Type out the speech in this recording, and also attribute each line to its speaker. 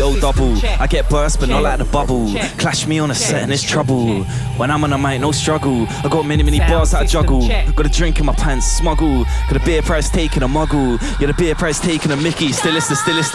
Speaker 1: O double. I get burst, but not like the bubble. Clash me on a set and it's trouble. When I'm on a mic, no struggle. I got many bars that I juggle. Got a drink in my pants, smuggle. Got a beer price taking a muggle. Yeah, the beer price taking a Mickey. Still it's the